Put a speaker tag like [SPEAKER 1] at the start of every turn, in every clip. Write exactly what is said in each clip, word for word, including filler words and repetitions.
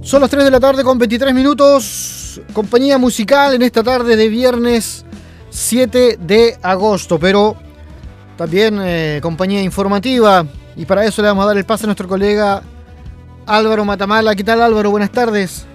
[SPEAKER 1] Son las tres de la tarde con veintitrés minutos. Compañía musical en esta tarde de viernes siete de agosto. Pero también eh, compañía informativa. Y para eso le vamos a dar el pase a nuestro colega Álvaro Matamala. ¿Qué tal, Álvaro? Buenas tardes.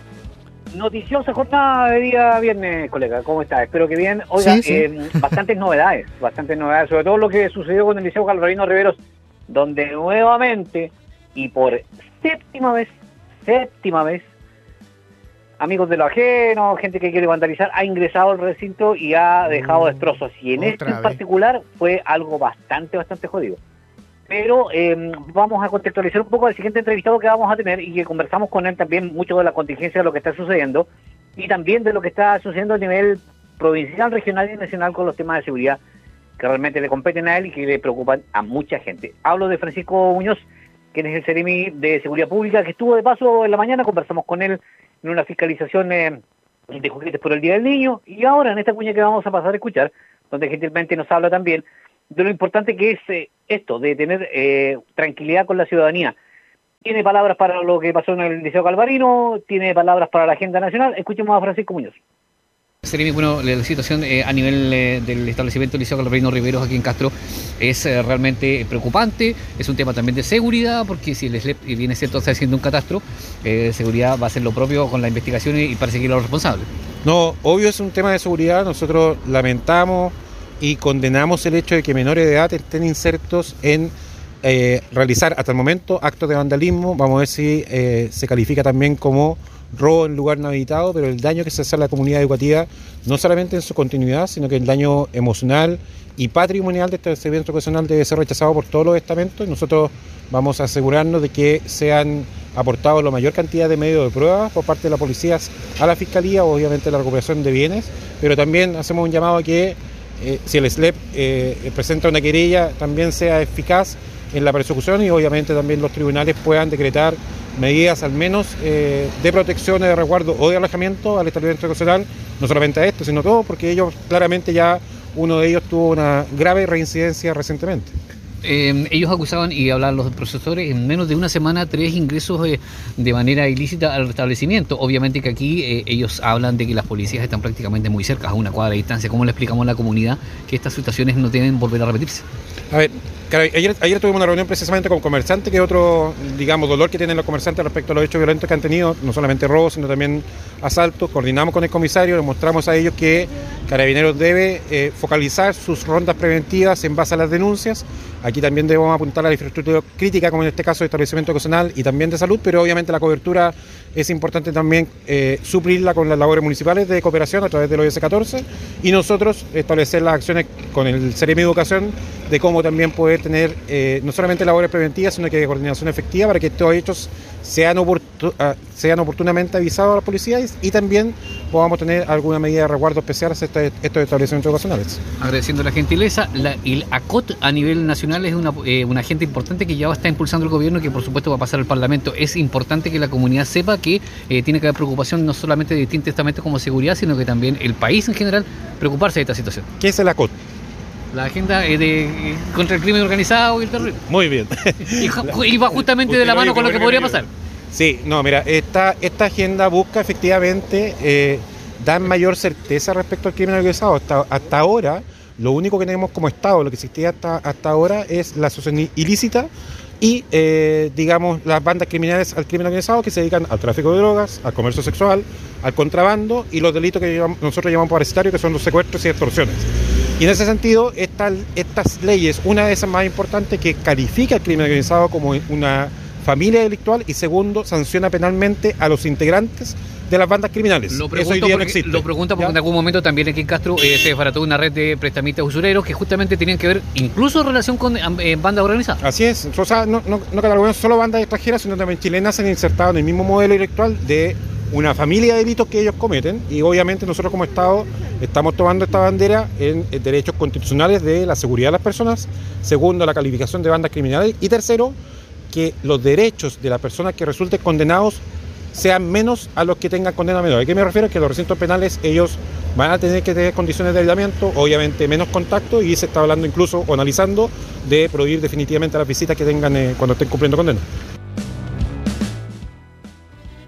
[SPEAKER 2] Noticiosa jornada de día viernes, colega. ¿Cómo está? Espero que bien. Oiga, sí, sí. Eh, bastantes novedades. Bastantes novedades. Sobre todo lo que sucedió con el Liceo Galvarino Riveros, donde nuevamente y por séptima vez Séptima vez, amigos de lo ajeno, gente que quiere vandalizar, ha ingresado al recinto y ha dejado destrozos. Y en este en particular fue algo bastante, bastante jodido. Pero eh, vamos a contextualizar un poco al siguiente entrevistado que vamos a tener y que conversamos con él también mucho de la contingencia de lo que está sucediendo y también de lo que está sucediendo a nivel provincial, regional y nacional con los temas de seguridad que realmente le competen a él y que le preocupan a mucha gente. Hablo de Francisco Muñoz, quien es el Seremi de Seguridad Pública, que estuvo de paso en la mañana, conversamos con él en una fiscalización eh, de juguetes por el Día del Niño, y ahora en esta cuña que vamos a pasar a escuchar, donde gentilmente nos habla también de lo importante que es eh, esto, de tener eh, tranquilidad con la ciudadanía. Tiene palabras para lo que pasó en el Liceo Galvarino, tiene palabras para la agenda nacional. Escuchemos a Francisco Muñoz.
[SPEAKER 3] Seremi, bueno, la situación eh, a nivel eh, del establecimiento del Liceo Galvarino Riveros aquí en Castro es eh, realmente preocupante. Es un tema también de seguridad, porque si el S L E P viene cierto está haciendo un catastro, eh, seguridad va a hacer lo propio con la investigación y, y perseguir a los responsables.
[SPEAKER 4] No, obvio es un tema de seguridad. Nosotros lamentamos y condenamos el hecho de que menores de edad estén insertos en eh, realizar hasta el momento actos de vandalismo. Vamos a ver si eh, se califica también como robo en lugar no habilitado, pero el daño que se hace a la comunidad educativa, no solamente en su continuidad, sino que el daño emocional y patrimonial de este establecimiento educacional debe ser rechazado por todos los estamentos, y nosotros vamos a asegurarnos de que sean aportados la mayor cantidad de medios de prueba por parte de la policía a la Fiscalía, obviamente la recuperación de bienes, pero también hacemos un llamado a que eh, si el S L E P eh, presenta una querella, también sea eficaz en la persecución, y obviamente también los tribunales puedan decretar medidas al menos eh, de protección, de resguardo o de alojamiento al establecimiento educacional, no solamente a esto, sino todo, porque ellos claramente ya uno de ellos tuvo una grave reincidencia recientemente.
[SPEAKER 3] Eh, ellos acusaban y hablaban los profesores en menos de una semana tres ingresos eh, de manera ilícita al establecimiento. Obviamente que aquí eh, ellos hablan de que las policías están prácticamente muy cerca, a una cuadra de distancia. ¿Cómo le explicamos a la comunidad que estas situaciones no deben volver a repetirse?
[SPEAKER 4] A ver, ayer, ayer tuvimos una reunión precisamente con comerciantes, que es otro, digamos, dolor que tienen los comerciantes respecto a los hechos violentos que han tenido, no solamente robos, sino también asaltos. Coordinamos con el comisario, les mostramos a ellos que Carabineros debe eh, focalizar sus rondas preventivas en base a las denuncias. Aquí también debemos apuntar a la infraestructura crítica, como en este caso de establecimiento educacional y también de salud, pero obviamente la cobertura es importante también eh, suplirla con las labores municipales de cooperación a través del O S catorce, y nosotros establecer las acciones con el Seremi de Educación de cómo también poder tener eh, no solamente labores preventivas, sino que coordinación efectiva para que estos hechos sean, oportun- uh, sean oportunamente avisados a las policías y también podamos tener alguna medida de resguardo especial hacia este, estos establecimientos educacionales.
[SPEAKER 3] Agradeciendo la gentileza, la, el A C O T a nivel nacional es una, eh, una agenda importante que ya está impulsando el gobierno y que por supuesto va a pasar al Parlamento. Es importante que la comunidad sepa que eh, tiene que haber preocupación no solamente de distintos estamentos como seguridad, sino que también el país en general preocuparse de esta situación.
[SPEAKER 4] ¿Qué es el A C O T?
[SPEAKER 3] La agenda eh, de, eh, contra el crimen organizado y el terrorismo.
[SPEAKER 4] Muy bien.
[SPEAKER 3] Y, y va justamente de la mano con lo que podría pasar.
[SPEAKER 4] Sí, no, mira, esta, esta agenda busca efectivamente eh, dar mayor certeza respecto al crimen organizado. Hasta, hasta ahora, lo único que tenemos como Estado, lo que existía hasta, hasta ahora, es la asociación ilícita y, eh, digamos, las bandas criminales al crimen organizado que se dedican al tráfico de drogas, al comercio sexual, al contrabando y los delitos que llamamos, nosotros llamamos parasitarios, que son los secuestros y extorsiones. Y en ese sentido, esta, estas leyes, una de esas más importantes, que califica el crimen organizado como una familia delictual y segundo, sanciona penalmente a los integrantes de las bandas criminales.
[SPEAKER 3] Lo pregunto,
[SPEAKER 4] Eso hoy día
[SPEAKER 3] porque,
[SPEAKER 4] no existe.
[SPEAKER 3] Lo pregunto porque
[SPEAKER 4] ¿Ya?
[SPEAKER 3] En algún momento también aquí en Castro eh, se desbarató una red de prestamistas usureros que justamente tenían que ver incluso en relación con eh, bandas organizadas.
[SPEAKER 4] Así es, o sea, no, no, no catalogamos solo bandas extranjeras, sino también chilenas se han insertado en el mismo modelo intelectual de una familia de delitos que ellos cometen, y obviamente nosotros como Estado estamos tomando esta bandera en, en derechos constitucionales de la seguridad de las personas, segundo, la calificación de bandas criminales, y tercero, que los derechos de las personas que resulten condenados sean menos a los que tengan condena menor. ¿A qué me refiero? Que los recintos penales ellos van a tener que tener condiciones de aislamiento, obviamente menos contacto, y se está hablando incluso o analizando de prohibir definitivamente las visitas que tengan eh, cuando estén cumpliendo condena.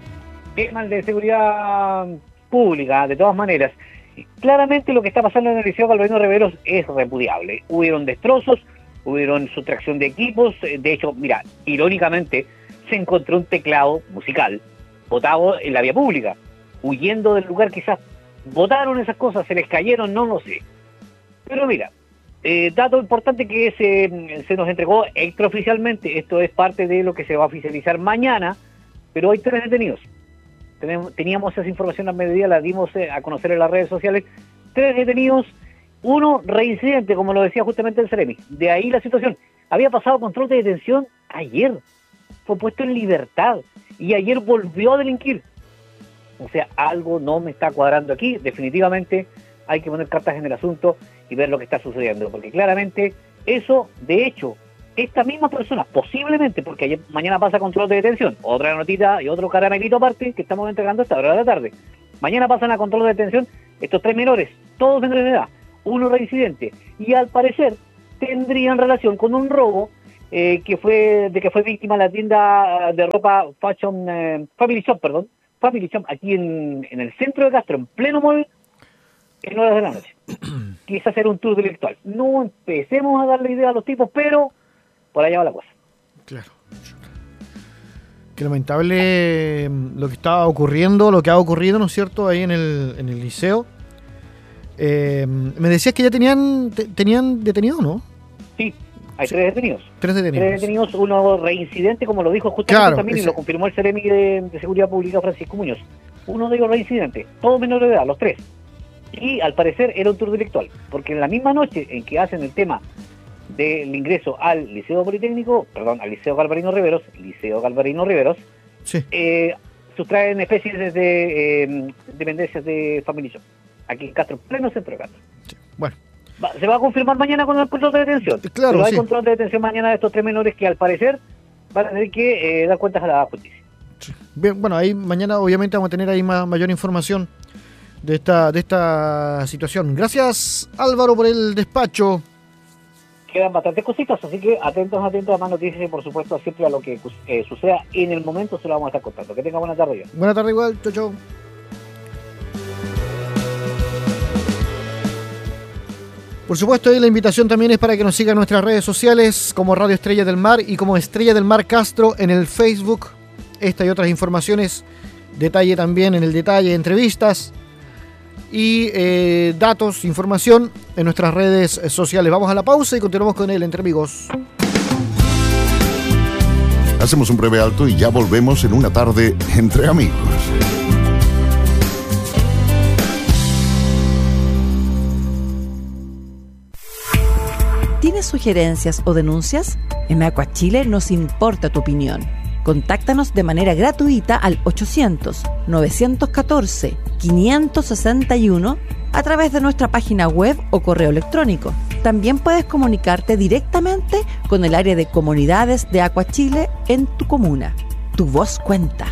[SPEAKER 2] tema de seguridad pública, de todas maneras. Claramente lo que está pasando en el Liceo Galvarino Riveros es repudiable. Hubieron destrozos, hubieron sustracción de equipos. De hecho, mira, irónicamente, se encontró un teclado musical botado en la vía pública. Huyendo del lugar, quizás botaron esas cosas, se les cayeron, no lo sé. Pero mira, eh, dato importante que se, se nos entregó extraoficialmente. Esto es parte de lo que se va a oficializar mañana, pero hay tres detenidos. Teníamos esa información a mediodía, la dimos a conocer en las redes sociales. Tres detenidos, uno reincidente, como lo decía justamente el Ceremi. De ahí la situación. Había pasado control de detención ayer. Fue puesto en libertad. Y ayer volvió a delinquir. O sea, algo no me está cuadrando aquí. Definitivamente hay que poner cartas en el asunto y ver lo que está sucediendo. Porque claramente eso, de hecho, esta misma persona, posiblemente, porque ayer, mañana pasa control de detención, otra notita y otro caramelito aparte que estamos entregando a esta hora de la tarde. Mañana pasan a control de detención estos tres menores, todos menores de edad, uno reincidente, y al parecer tendrían relación con un robo eh, que fue de que fue víctima la tienda de ropa Fashion eh, Family Shop, perdón, Family Shop, aquí en, en el centro de Castro, en pleno mall, en horas de la noche. Quizás era un tour delictual. No empecemos a darle idea a los tipos, pero por allá va la cosa. Claro.
[SPEAKER 1] Qué lamentable lo que estaba ocurriendo, lo que ha ocurrido, ¿no es cierto?, ahí en el, en el liceo. Eh, me decías que ya tenían te, tenían detenido, ¿no?
[SPEAKER 2] Sí, hay sí. tres detenidos.
[SPEAKER 1] Tres detenidos.
[SPEAKER 2] Tres detenidos, uno reincidente, como lo dijo justamente claro, también, ese. Y lo confirmó el Ceremi de, de Seguridad Pública, Francisco Muñoz. Uno de ellos reincidente, todos menores de edad, los tres. Y al parecer era un tour delictual, porque en la misma noche en que hacen el tema del ingreso al Liceo Politécnico, perdón, al Liceo Galvarino Riveros, Liceo Galvarino Riveros, sí. eh, sustraen especies de eh, dependencias de Family Shop, aquí en Castro, pleno centro de Castro. Sí. Bueno. Va, se va a confirmar mañana con el control de detención.
[SPEAKER 1] Claro,
[SPEAKER 2] pero hay
[SPEAKER 1] sí.
[SPEAKER 2] control de detención mañana de estos tres menores que al parecer van a tener que eh, dar cuentas a la justicia.
[SPEAKER 1] Sí. Bien, bueno, ahí mañana obviamente vamos a tener ahí más, mayor información de esta, de esta situación. Gracias, Álvaro, por el despacho.
[SPEAKER 2] Quedan bastantes cositas, así que atentos, atentos a más noticias y por supuesto siempre a lo que eh, suceda en el momento se lo vamos a estar contando. Que tenga buena tarde. Yo.
[SPEAKER 1] Buena tarde igual, chau, chau. Por supuesto, ahí la invitación también es para que nos sigan en nuestras redes sociales como Radio Estrella del Mar y como Estrella del Mar Castro en el Facebook. Esta y otras informaciones, detalle también en el detalle, entrevistas y eh, datos, información en nuestras redes sociales. Vamos a la pausa y continuamos con el Entre Amigos.
[SPEAKER 5] Hacemos un breve alto y ya volvemos en una tarde Entre Amigos.
[SPEAKER 6] ¿Tienes sugerencias o denuncias? En Aquachile nos importa tu opinión. Contáctanos de manera gratuita al ochocientos, novecientos catorce, quinientos sesenta y uno a través de nuestra página web o correo electrónico. También puedes comunicarte directamente con el área de comunidades de Aquachile en tu comuna. Tu voz cuenta.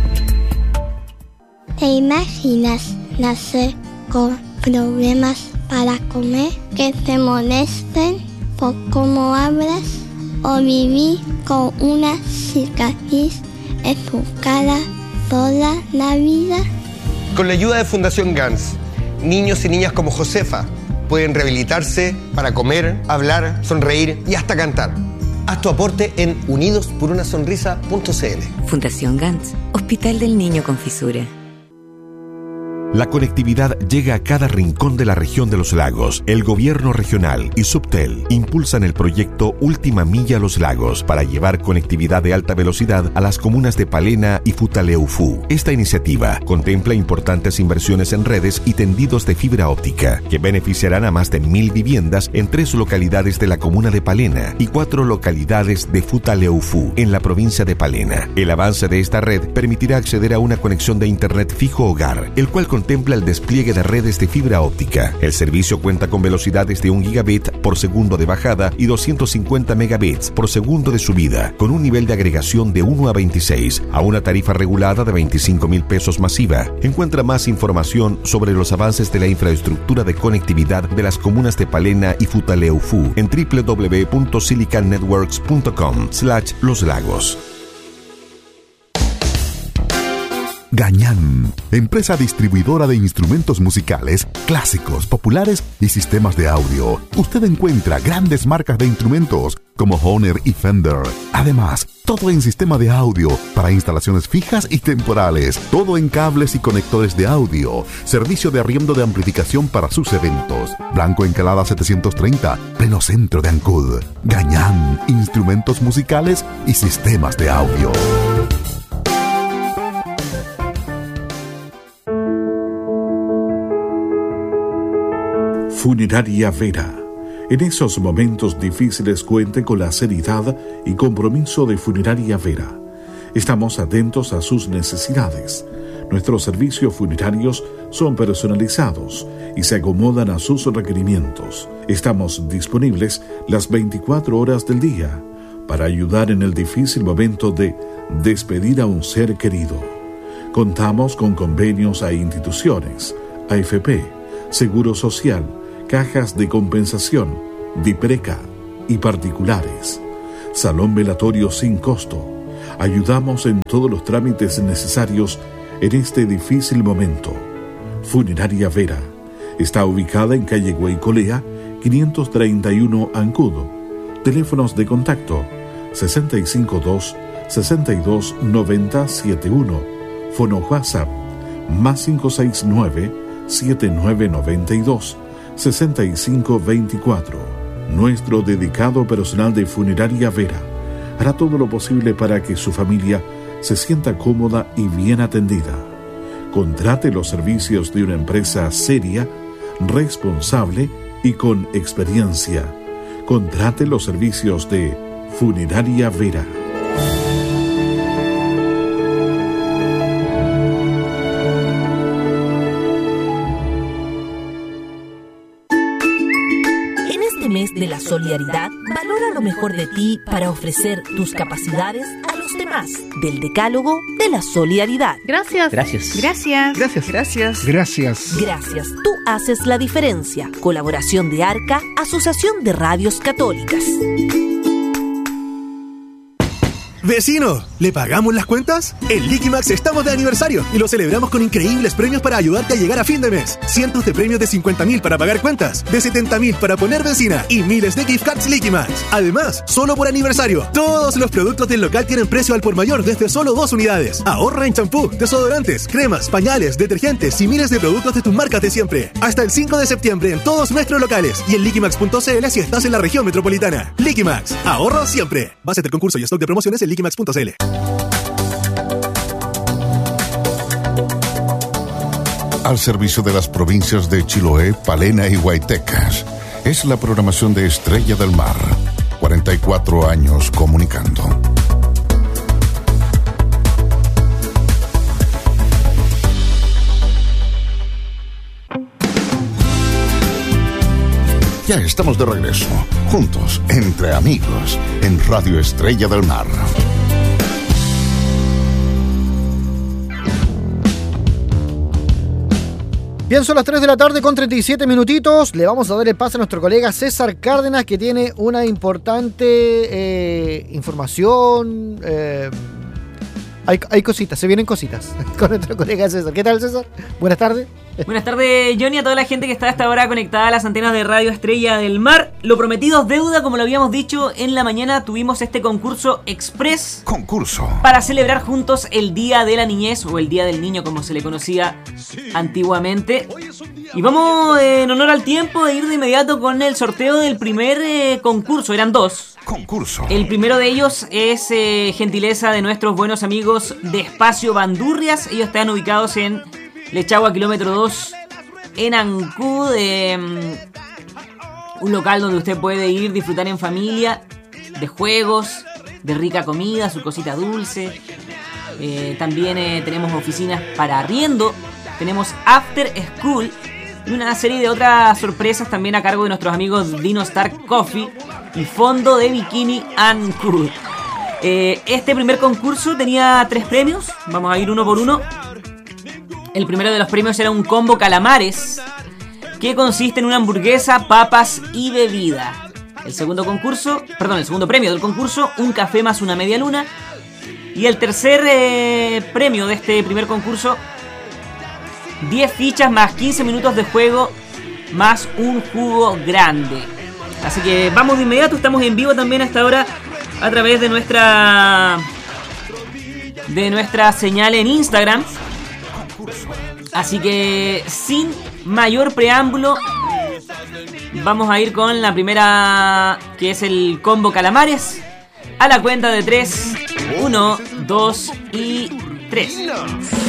[SPEAKER 7] ¿Te imaginas nacer con problemas para comer, que te molesten por cómo hablas? ¿O vivir con una cicatriz en tu cara toda la vida?
[SPEAKER 8] Con la ayuda de Fundación Gans, niños y niñas como Josefa pueden rehabilitarse para comer, hablar, sonreír y hasta cantar. Haz tu aporte en unidos por una sonrisa punto c l.
[SPEAKER 9] Fundación Gans, Hospital del Niño con Fisura.
[SPEAKER 10] La conectividad llega a cada rincón de la región de los lagos. El gobierno regional y Subtel impulsan el proyecto Última Milla Los Lagos para llevar conectividad de alta velocidad a las comunas de Palena y Futaleufú. Esta iniciativa contempla importantes inversiones en redes y tendidos de fibra óptica que beneficiarán a más de mil viviendas en tres localidades de la comuna de Palena y cuatro localidades de Futaleufú en la provincia de Palena. El avance de esta red permitirá acceder a una conexión de internet fijo hogar, el cual contempla el despliegue de redes de fibra óptica. El servicio cuenta con velocidades de un gigabit por segundo de bajada y doscientos cincuenta megabits por segundo de subida, con un nivel de agregación de uno a veintiséis, a una tarifa regulada de veinticinco mil pesos masiva. Encuentra más información sobre los avances de la infraestructura de conectividad de las comunas de Palena y Futaleufú en doble u doble u doble u punto silicon networks punto com slash los lagos. Gañán, empresa distribuidora de instrumentos musicales, clásicos, populares y sistemas de audio. Usted encuentra grandes marcas de instrumentos como Hohner y Fender. Además, todo en sistema de audio para instalaciones fijas y temporales. Todo en cables y conectores de audio. Servicio de arriendo de amplificación para sus eventos. Blanco Encalada setecientos treinta, pleno centro de Ancud. Gañán, instrumentos musicales y sistemas de audio.
[SPEAKER 11] Funeraria Vera. En esos momentos difíciles cuente con la seriedad y compromiso de Funeraria Vera. Estamos atentos a sus necesidades. Nuestros servicios funerarios son personalizados y se acomodan a sus requerimientos. Estamos disponibles las veinticuatro horas del día para ayudar en el difícil momento de despedir a un ser querido. Contamos con convenios a instituciones, A F P, Seguro Social, cajas de compensación, DIPRECA y particulares. Salón velatorio sin costo. Ayudamos en todos los trámites necesarios en este difícil momento. Funeraria Vera. Está ubicada en calle Guaycolea, quinientos treinta y uno Ancud. Teléfonos de contacto sesenta y cinco dos, sesenta y dos, noventa, setenta y uno. Fono WhatsApp más cinco seis nueve, siete nueve nueve dos, sesenta y cinco veinticuatro. Nuestro dedicado personal de Funeraria Vera hará todo lo posible para que su familia se sienta cómoda y bien atendida. Contrate los servicios de una empresa seria, responsable y con experiencia. Contrate los servicios de Funeraria Vera.
[SPEAKER 12] De la solidaridad, valora lo mejor de ti para ofrecer tus capacidades a los demás. Del Decálogo de la Solidaridad.
[SPEAKER 13] Gracias.
[SPEAKER 3] Gracias.
[SPEAKER 13] Gracias.
[SPEAKER 1] Gracias.
[SPEAKER 13] Gracias.
[SPEAKER 1] Gracias.
[SPEAKER 12] Gracias. Tú haces la diferencia. Colaboración de ARCA, Asociación de Radios Católicas.
[SPEAKER 14] ¡Vecino! ¿Le pagamos las cuentas? En Liquimax estamos de aniversario y lo celebramos con increíbles premios para ayudarte a llegar a fin de mes. Cientos de premios de cincuenta mil para pagar cuentas, de setenta mil para poner benzina y miles de gift cards Liquimax. Además, solo por aniversario, todos los productos del local tienen precio al por mayor desde solo dos unidades. Ahorra en champú, desodorantes, cremas, pañales, detergentes y miles de productos de tus marcas de siempre. Hasta el cinco de septiembre en todos nuestros locales y en liquimax punto c l si estás en la región metropolitana. Liquimax, ahorro siempre. Base del concurso y stock de promociones en liquimax punto c l.
[SPEAKER 5] Al servicio de las provincias de Chiloé, Palena y Huaytecas. Es la programación de Estrella del Mar. cuarenta y cuatro años comunicando. Ya estamos de regreso, juntos, entre amigos, en Radio Estrella del Mar.
[SPEAKER 1] Bien, son las tres de la tarde con treinta y siete minutitos. Le vamos a dar el pase a nuestro colega César Cárdenas, que tiene una importante eh, información. Eh, hay, hay cositas, se vienen cositas con nuestro colega César. ¿Qué tal, César? Buenas tardes.
[SPEAKER 15] Buenas tardes, Johnny, a toda la gente que está a esta hora conectada a las antenas de Radio Estrella del Mar. Lo prometido es deuda, como lo habíamos dicho en la mañana. Tuvimos este concurso express.
[SPEAKER 5] Concurso.
[SPEAKER 15] Para celebrar juntos el Día de la Niñez, o el Día del Niño, como se le conocía antiguamente. Y vamos, eh, en honor al tiempo, a ir de inmediato con el sorteo del primer eh, concurso. Eran dos.
[SPEAKER 5] Concurso.
[SPEAKER 15] El primero de ellos es eh, gentileza de nuestros buenos amigos de Espacio Bandurrias. Ellos están ubicados en Lechagua, kilómetro dos, en Ancud, eh, un local donde usted puede ir, disfrutar en familia, de juegos, de rica comida, su cosita dulce. Eh, también eh, tenemos oficinas para arriendo, tenemos After School y una serie de otras sorpresas también a cargo de nuestros amigos Dino Star Coffee y Fondo de Bikini Ancud. Eh, este primer concurso tenía tres premios, vamos a ir uno por uno. El primero de los premios era un combo calamares, que consiste en una hamburguesa, papas y bebida. El segundo concurso, perdón, el segundo premio del concurso, un café más una media luna. Y el tercer eh, premio de este primer concurso, diez fichas más quince minutos de juego más un jugo grande. Así que vamos de inmediato, estamos en vivo también hasta ahora a través de nuestra de nuestra señal en Instagram. Así que sin mayor preámbulo, vamos a ir con la primera, que es el combo calamares. A la cuenta de tres, uno, dos y tres.